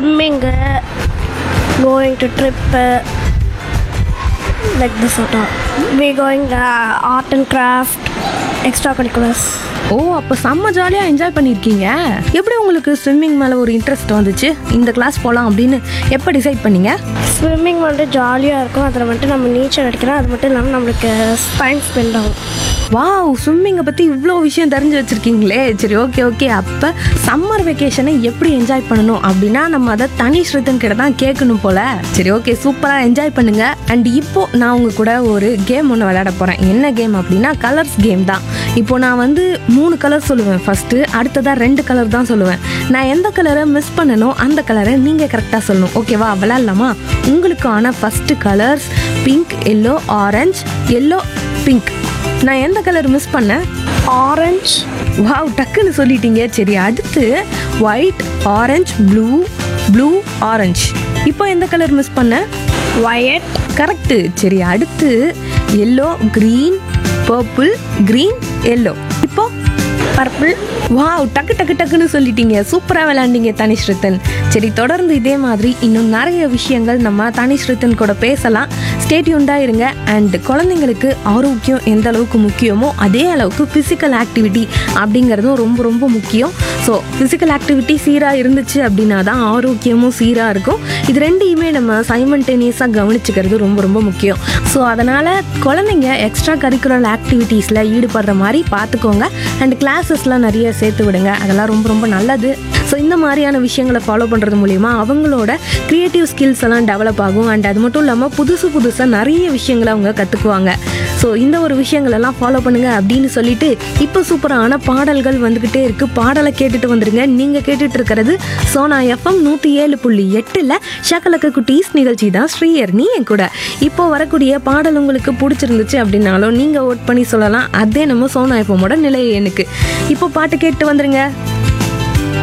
swimming, going to trip, like this sort of. We're going art and craft, extracurriculars. ஓ, அப்போ செம்ம ஜாலியாக enjoy பண்ணியிருக்கீங்க. எப்படி உங்களுக்கு ஸ்விம்மிங் மேலே ஒரு இன்ட்ரெஸ்ட் வந்துச்சு? இந்த கிளாஸ் போகலாம் அப்படின்னு எப்போ டிசைட் பண்ணீங்க? ஸ்விம்மிங் வந்துட்டு ஜாலியாக இருக்கும். அதில் வந்துட்டு நம்ம நீச்சல் அடிக்கிறோம். அது மட்டும் இல்லாமல் நம்மளுக்கு டைம் ஸ்பெண்ட் ஆகும். வாவ், ஸ்விம்மிங்கை பற்றி இவ்வளோ விஷயம் தெரிஞ்சு வச்சுருக்கீங்களே. சரி, ஓகே. அப்போ சம்மர் வெக்கேஷனை எப்படி என்ஜாய் பண்ணணும் அப்படின்னா நம்ம அதை தனி ஸ்ருதன் கிட்ட தான் கேட்கணும் போல். சரி, ஓகே, சூப்பராக என்ஜாய் பண்ணுங்கள். அண்ட் இப்போது நான் உங்கள் கூட ஒரு கேம் ஒன்று விளையாட போகிறேன். என்ன கேம் அப்படின்னா கலர்ஸ் கேம் தான். இப்போது நான் வந்து 3 கலர் சொல்லுவேன் ஃபஸ்ட்டு, அடுத்ததாக 2 கலர் தான் சொல்லுவேன். நான் எந்த கலரை மிஸ் பண்ணணும் அந்த கலரை நீங்கள் கரெக்டாக சொல்லணும். ஓகேவா, விளையாடலாமா? உங்களுக்கான first colours pink, yellow, orange, yellow, pink. நான் எந்த கலர் மிஸ் பண்ணேன்? ஆரஞ்ச். வாவ், டக்குன்னு சொல்லிட்டீங்க. சரி, அடுத்து ஒயிட், ஆரஞ்ச், ப்ளூ, ஆரஞ்ச். இப்போ எந்த கலர் மிஸ் பண்ணேன்? வயலட். கரெக்டு. சரி, அடுத்து yellow, green, purple, green, yellow. இப்போ பர்பிள். வாவ், டக்குன்னு சொல்லிட்டீங்க. சூப்பராக விளையாண்டீங்க தனிஸ்ருதன். சரி, தொடர்ந்து இதே மாதிரி இன்னும் நிறைய விஷயங்கள் நம்ம தனிஸ்ருதன் கூட பேசலாம். ஸ்டே டியூன்டாக இருங்க. அண்ட் குழந்தைங்களுக்கு ஆரோக்கியம் எந்த அளவுக்கு முக்கியமோ அதே அளவுக்கு ஃபிசிக்கல் ஆக்டிவிட்டி அப்படிங்கிறதும் ரொம்ப ரொம்ப முக்கியம். ஸோ ஃபிசிக்கல் ஆக்டிவிட்டி சீராக இருந்துச்சு அப்படின்னா தான் ஆரோக்கியமும் சீராக இருக்கும். இது ரெண்டையுமே நம்ம சைமல்டேனியஸாக கவனிச்சுக்கிறது ரொம்ப ரொம்ப முக்கியம். ஸோ அதனால் குழந்தைங்க எக்ஸ்ட்ரா கரிக்குலர் ஆக்டிவிட்டீஸில் ஈடுபடுற மாதிரி பார்த்துக்கோங்க. அண்ட் கிளாஸஸ்லாம் நிறைய சேர்த்து விடுங்க. அதெல்லாம் ரொம்ப ரொம்ப நல்லது. ஸோ இந்த மாதிரியான விஷயங்களை ஃபாலோ பண்ணுறது மூலிமா அவங்களோட க்ரியேட்டிவ் ஸ்கில்ஸ் எல்லாம் டெவலப் ஆகும். அண்ட் அது மட்டும் இல்லாமல் புதுசாக நிறைய விஷயங்களை அவங்க கற்றுக்குவாங்க. ஸோ இந்த ஒரு விஷயங்களெல்லாம் ஃபாலோ பண்ணுங்கள் அப்படின்னு சொல்லிட்டு இப்போ சூப்பரான பாடல்கள் வந்துக்கிட்டே இருக்குது. பாடலை கேட்டுட்டு வந்துடுங்க. நீங்கள் கேட்டுட்டு இருக்கிறது சோனா எஃப்எம் 107.8 ஷக்கலக்க குட்டீஸ் நிகழ்ச்சி தான். ஸ்ரீயர்னி என் கூட. இப்போ வரக்கூடிய பாடல் உங்களுக்கு பிடிச்சிருந்துச்சு அப்படின்னாலும் நீங்கள் ஓட் பண்ணி சொல்லலாம். அதே நம்ம சோனா எஃப்எம்மோட நிலையை எனக்கு இப்போ பாட்டு கேட்டு வந்துடுங்க.